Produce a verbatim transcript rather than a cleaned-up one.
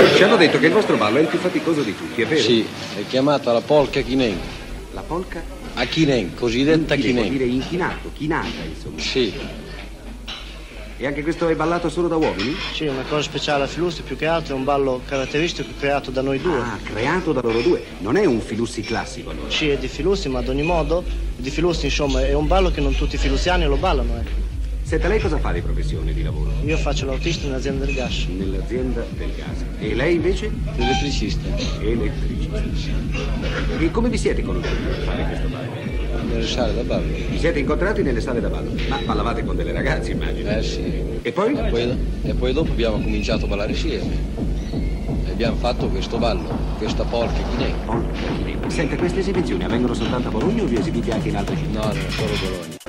Ci hanno detto che il vostro ballo è il più faticoso di tutti, è vero? Sì, è chiamata la polka chinen. La polka? A chinen, cosiddetta Chinen. Vuol chinen. dire inchinato, chinata, insomma. Sì. E anche questo è ballato solo da uomini? Sì, una cosa speciale a Filussi, più che altro è un ballo caratteristico creato da noi due. Ah, creato da loro due. Non è un Filussi classico, allora. Sì, è di Filussi, ma ad ogni modo, di Filussi, insomma, è un ballo che non tutti i filussiani lo ballano, ecco. Senta, lei cosa fa di professione, di lavoro? Io faccio l'autista in un'azienda del gas. Nell'azienda del gas. E lei invece? Elettricista. Elettricista. E come vi siete conosciuti per fare questo ballo? Nelle sale da ballo. Vi siete incontrati nelle sale da ballo? Ma ballavate con delle ragazze, immagino. Eh sì. E poi? E poi, e poi dopo abbiamo cominciato a ballare insieme. E abbiamo fatto questo ballo, questa polka chinen. Polka chinen. Senta, queste esibizioni avvengono soltanto a Bologna o vi esibite anche in altre città? No, no, solo Bologna.